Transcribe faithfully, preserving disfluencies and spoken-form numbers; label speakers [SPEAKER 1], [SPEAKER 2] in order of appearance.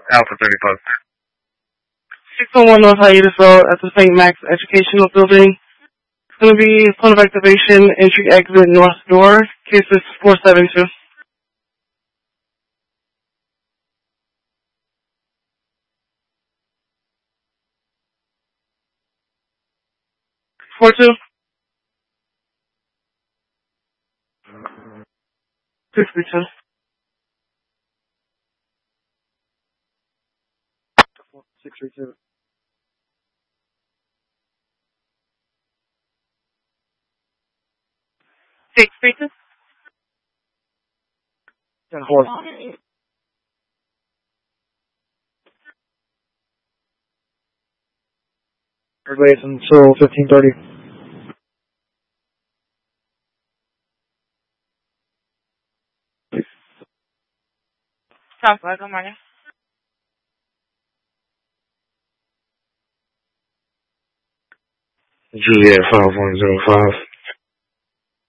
[SPEAKER 1] Alpha thirty plus.
[SPEAKER 2] six one one North Hiatus Road at the Saint Max Educational Building. It's going to be point of activation, entry exit north door, case is four seven two. four two. sixty-two.
[SPEAKER 3] six three two.
[SPEAKER 2] six three two.
[SPEAKER 3] ten four. Everybody's until fifteen thirty.
[SPEAKER 2] Southwest, good morning.
[SPEAKER 1] Juliet five one zero five.